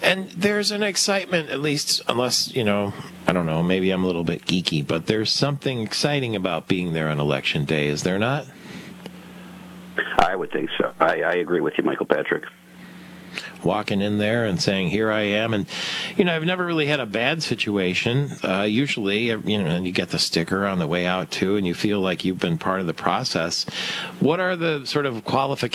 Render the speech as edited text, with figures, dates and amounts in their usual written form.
And there's an excitement, at least, unless, I don't know, maybe I'm a little bit geeky, but there's something exciting about being there on Election Day, is there not? I would think so. I agree with you, Michael Patrick. Walking in there and saying, here I am. And, I've never really had a bad situation. Usually, and you get the sticker on the way out, too, and you feel like you've been part of the process. What are the sort of qualifications